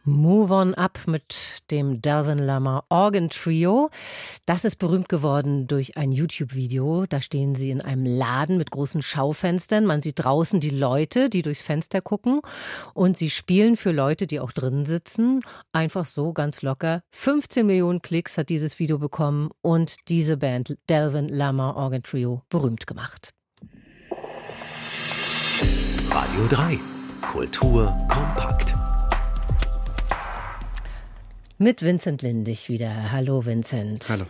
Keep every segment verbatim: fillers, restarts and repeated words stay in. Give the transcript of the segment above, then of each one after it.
Move on Up mit dem Delvin Lamar Organ Trio. Das ist berühmt geworden durch ein YouTube-Video. Da stehen sie in einem Laden mit großen Schaufenstern. Man sieht draußen die Leute, die durchs Fenster gucken. Und sie spielen für Leute, die auch drinnen sitzen. Einfach so, ganz locker. fünfzehn Millionen Klicks hat dieses Video bekommen und diese Band Delvin Lamar Organ Trio berühmt gemacht. Radio drei. Kultur kompakt. Mit Vincent Lindig wieder. Hallo Vincent. Hallo.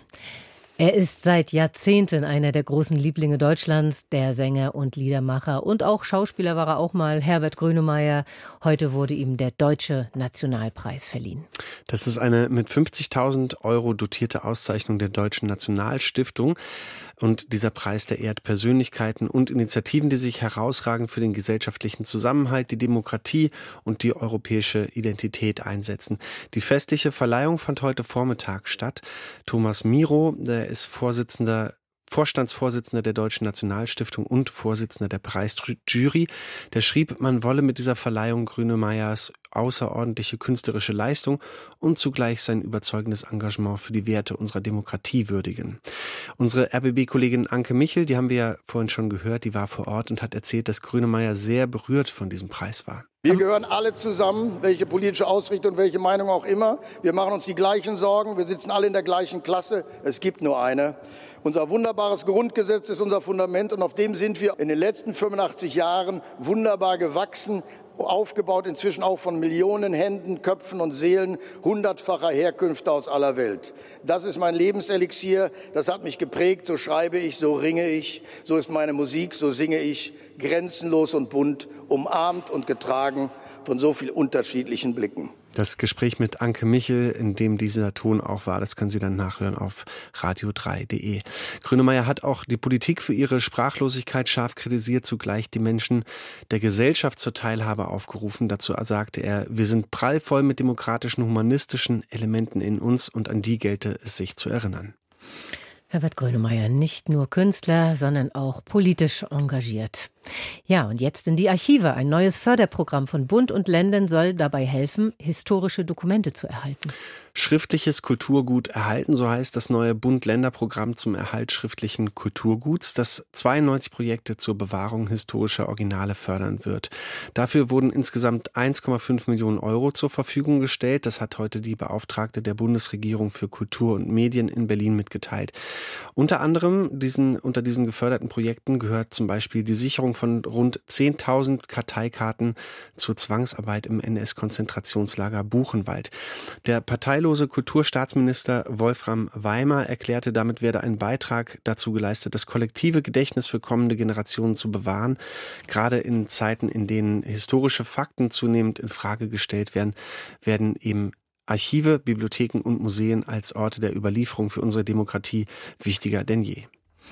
Er ist seit Jahrzehnten einer der großen Lieblinge Deutschlands, der Sänger und Liedermacher und auch Schauspieler war er auch mal, Herbert Grönemeyer. Heute wurde ihm der Deutsche Nationalpreis verliehen. Das ist eine mit fünfzigtausend Euro dotierte Auszeichnung der Deutschen Nationalstiftung. Und dieser Preis, der ehrt Persönlichkeiten und Initiativen, die sich herausragend für den gesellschaftlichen Zusammenhalt, die Demokratie und die europäische Identität einsetzen. Die festliche Verleihung fand heute Vormittag statt. Thomas Miro, der ist Vorsitzender Vorstandsvorsitzender der Deutschen Nationalstiftung und Vorsitzender der Preisjury, der schrieb, man wolle mit dieser Verleihung Grönemeyers außerordentliche künstlerische Leistung und zugleich sein überzeugendes Engagement für die Werte unserer Demokratie würdigen. Unsere R B B-Kollegin Anke Michel, die haben wir ja vorhin schon gehört, die war vor Ort und hat erzählt, dass Grönemeyer sehr berührt von diesem Preis war. Wir gehören alle zusammen, welche politische Ausrichtung, welche Meinung auch immer. Wir machen uns die gleichen Sorgen, wir sitzen alle in der gleichen Klasse. Es gibt nur eine. Unser wunderbares Grundgesetz ist unser Fundament und auf dem sind wir in den letzten fünfundachtzig Jahren wunderbar gewachsen, aufgebaut inzwischen auch von Millionen Händen, Köpfen und Seelen hundertfacher Herkünfte aus aller Welt. Das ist mein Lebenselixier, das hat mich geprägt, so schreibe ich, so ringe ich, so ist meine Musik, so singe ich, grenzenlos und bunt, umarmt und getragen von so vielen unterschiedlichen Blicken. Das Gespräch mit Anke Michel, in dem dieser Ton auch war, das können Sie dann nachhören auf radio drei punkt de. Grönemeyer hat auch die Politik für ihre Sprachlosigkeit scharf kritisiert, zugleich die Menschen der Gesellschaft zur Teilhabe aufgerufen. Dazu sagte er, wir sind prallvoll mit demokratischen, humanistischen Elementen in uns und an die gelte es sich zu erinnern. Herbert Grönemeyer, nicht nur Künstler, sondern auch politisch engagiert. Ja, und jetzt in die Archive. Ein neues Förderprogramm von Bund und Ländern soll dabei helfen, historische Dokumente zu erhalten. Schriftliches Kulturgut erhalten, so heißt das neue Bund-Länder-Programm zum Erhalt schriftlichen Kulturguts, das zweiundneunzig Projekte zur Bewahrung historischer Originale fördern wird. Dafür wurden insgesamt eins Komma fünf Millionen Euro zur Verfügung gestellt. Das hat heute die Beauftragte der Bundesregierung für Kultur und Medien in Berlin mitgeteilt. Unter anderem diesen, unter diesen geförderten Projekten gehört zum Beispiel die Sicherung von rund zehntausend Karteikarten zur Zwangsarbeit im N S-Konzentrationslager Buchenwald. Der parteilose Kulturstaatsminister Wolfram Weimer erklärte, damit werde ein Beitrag dazu geleistet, das kollektive Gedächtnis für kommende Generationen zu bewahren. Gerade in Zeiten, in denen historische Fakten zunehmend in Frage gestellt werden, werden eben Archive, Bibliotheken und Museen als Orte der Überlieferung für unsere Demokratie wichtiger denn je.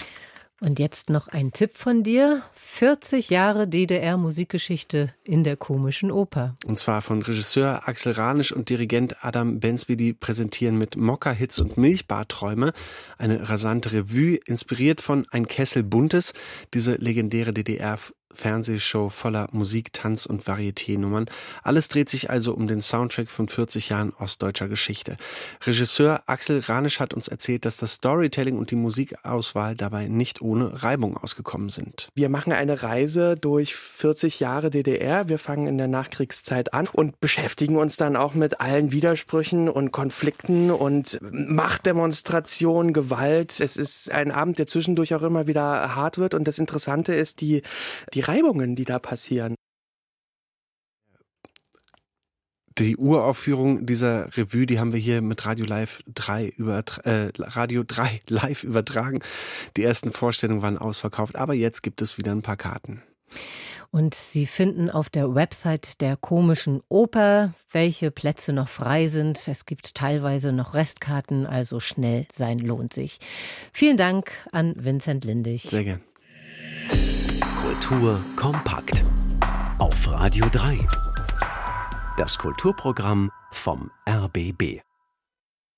Und jetzt noch ein Tipp von dir. vierzig Jahre D D R-Musikgeschichte in der Komischen Oper. Und zwar von Regisseur Axel Ranisch und Dirigent Adam Bensby, die präsentieren mit Mokka-Hits und Milchbarträume eine rasante Revue, inspiriert von Ein Kessel Buntes, diese legendäre D D R Fernsehshow voller Musik, Tanz und Varieté-Nummern. Alles dreht sich also um den Soundtrack von vierzig Jahren ostdeutscher Geschichte. Regisseur Axel Ranisch hat uns erzählt, dass das Storytelling und die Musikauswahl dabei nicht ohne Reibung ausgekommen sind. Wir machen eine Reise durch vierzig Jahre D D R. Wir fangen in der Nachkriegszeit an und beschäftigen uns dann auch mit allen Widersprüchen und Konflikten und Machtdemonstrationen, Gewalt. Es ist ein Abend, der zwischendurch auch immer wieder hart wird. Und das Interessante ist, die, die Reibungen, die da passieren. Die Uraufführung dieser Revue, die haben wir hier mit Radio Live drei übertra- äh, Radio drei live übertragen. Die ersten Vorstellungen waren ausverkauft, aber jetzt gibt es wieder ein paar Karten. Und Sie finden auf der Website der Komischen Oper, welche Plätze noch frei sind. Es gibt teilweise noch Restkarten, also schnell sein lohnt sich. Vielen Dank an Vincent Lindig. Sehr gern. Kultur kompakt auf Radio drei. Das Kulturprogramm vom R B B.